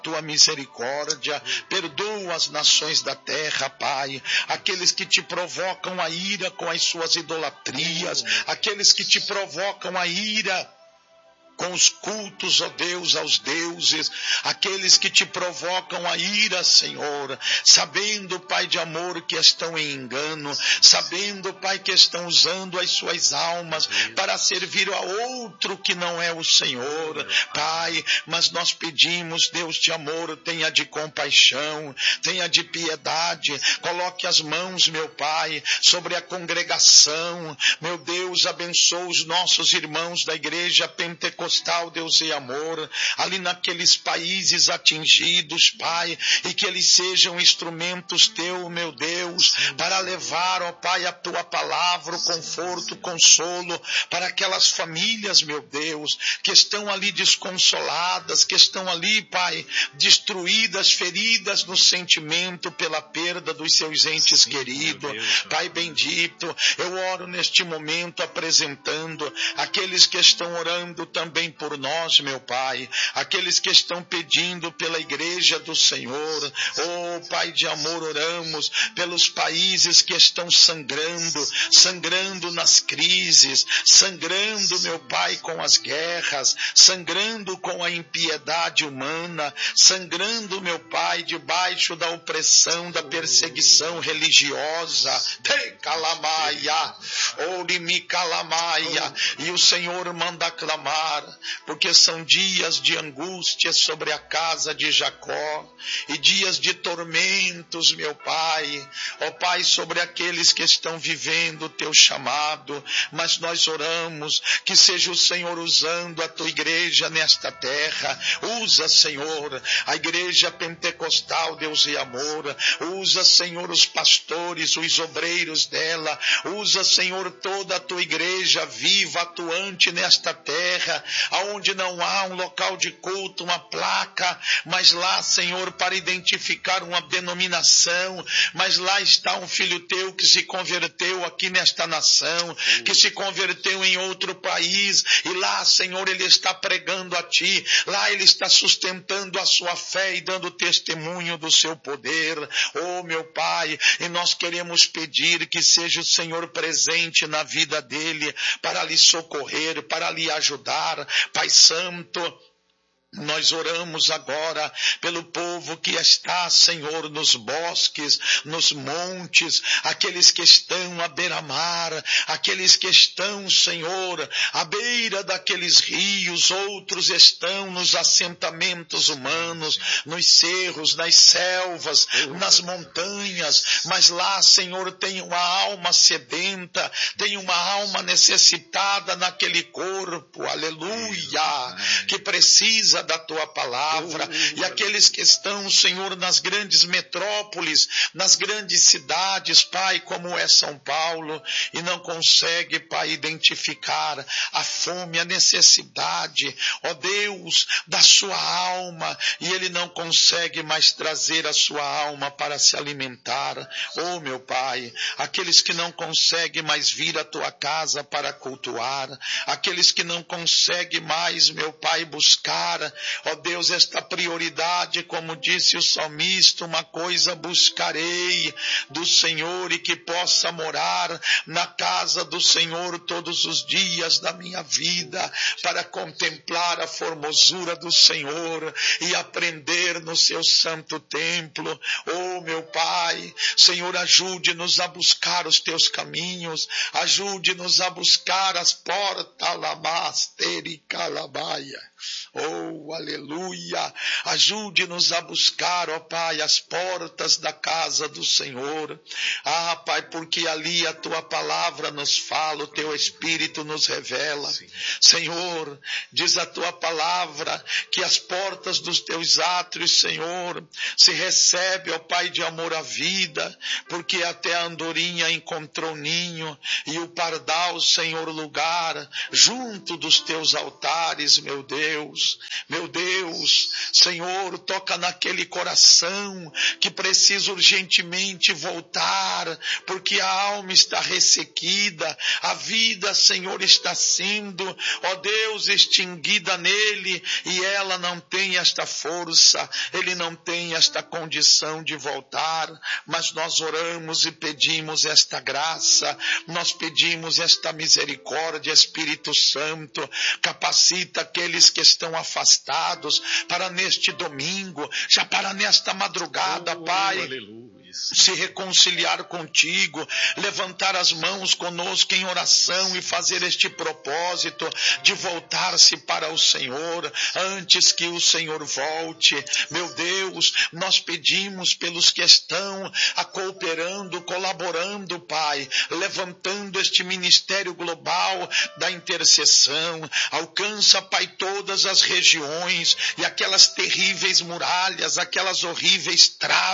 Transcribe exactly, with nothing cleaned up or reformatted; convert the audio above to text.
tua misericórdia, perdoa as nações da terra, Pai, aqueles que te provocam a ira com as suas idolatrias, aqueles que te provocam a ira com os cultos, ó Deus, aos deuses, aqueles que te provocam a ira, Senhor, sabendo, Pai de amor, que estão em engano, sabendo, Pai, que estão usando as suas almas para servir a outro que não é o Senhor, Pai, mas nós pedimos, Deus de amor, tenha de compaixão, tenha de piedade, coloque as mãos, meu Pai, sobre a congregação, meu Deus, abençoa os nossos irmãos da igreja pentecostal, Deus e amor, ali naqueles países atingidos, Pai, e que eles sejam instrumentos teu, meu Deus, para levar, ó Pai, a tua palavra, o conforto, o consolo, para aquelas famílias, meu Deus, que estão ali desconsoladas, que estão ali, Pai, destruídas, feridas no sentimento pela perda dos seus entes queridos. Pai bendito, eu oro neste momento apresentando aqueles que estão orando também por nós, meu Pai, aqueles que estão pedindo pela igreja do Senhor. Oh, Pai de amor, oramos pelos países que estão sangrando, sangrando nas crises, sangrando, meu Pai, com as guerras, sangrando com a impiedade humana, sangrando, meu Pai, debaixo da opressão, da perseguição religiosa. Te calamaia, orimi calamaia, e o Senhor manda clamar, porque são dias de angústia sobre a casa de Jacó, e dias de tormentos, meu Pai, ó Pai, sobre aqueles que estão vivendo o teu chamado, mas nós oramos que seja o Senhor usando a tua igreja nesta terra. Usa, Senhor, a igreja pentecostal, Deus e amor, usa, Senhor, os pastores, os obreiros dela, usa, Senhor, toda a tua igreja viva, atuante nesta terra, aonde não há um local de culto, uma placa, mas lá, Senhor, para identificar uma denominação, mas lá está um filho teu que se converteu aqui nesta nação, que se converteu em outro país, e lá, Senhor, ele está pregando a ti, lá ele está sustentando a sua fé e dando testemunho do seu poder. Oh, meu Pai, e nós queremos pedir que seja o Senhor presente na vida dele, para lhe socorrer, para lhe ajudar. Pai Santo, nós oramos agora pelo povo que está, Senhor, nos bosques, nos montes, aqueles que estão à beira-mar, aqueles que estão, Senhor, à beira daqueles rios, outros estão nos assentamentos humanos, nos cerros, nas selvas, nas montanhas, mas lá, Senhor, tem uma alma sedenta, tem uma alma necessitada naquele corpo, aleluia, que precisa da tua palavra, e aqueles que estão, Senhor, nas grandes metrópoles, nas grandes cidades, Pai, como é São Paulo, e não consegue, Pai, identificar a fome, a necessidade, ó Deus, da sua alma, e ele não consegue mais trazer a sua alma para se alimentar. Oh, meu Pai, aqueles que não conseguem mais vir à tua casa para cultuar, aqueles que não conseguem mais, meu Pai, buscar, ó Deus, esta prioridade, como disse o salmista, uma coisa buscarei do Senhor, e que possa morar na casa do Senhor todos os dias da minha vida, para contemplar a formosura do Senhor e aprender no seu santo templo. Oh, meu Pai, Senhor, ajude-nos a buscar os teus caminhos, ajude-nos a buscar as portas lamasteri calabaia. Oh, aleluia, ajude-nos a buscar, ó Pai, as portas da casa do Senhor. Ah, Pai, porque ali a tua palavra nos fala, o teu Espírito nos revela. Sim. Senhor, diz a tua palavra que as portas dos teus átrios, Senhor, se recebe, ó Pai, de amor à vida, porque até a andorinha encontrou ninho e o pardal, Senhor, lugar junto dos teus altares, meu Deus. Meu Deus, Senhor, toca naquele coração que precisa urgentemente voltar, porque a alma está ressequida, a vida, Senhor, está sendo, ó Deus, extinguida nele, e ela não tem esta força, ele não tem esta condição de voltar, mas nós oramos e pedimos esta graça, nós pedimos esta misericórdia. Espírito Santo, capacita aqueles que estão afastados para neste domingo, já para nesta madrugada, oh, Pai, aleluia, se reconciliar contigo, levantar as mãos conosco em oração e fazer este propósito de voltar-se para o Senhor, antes que o Senhor volte. Meu Deus, nós pedimos pelos que estão a cooperando, colaborando, Pai, levantando este ministério global da intercessão. Alcança, Pai, todas as regiões e aquelas terríveis muralhas, aquelas horríveis travas,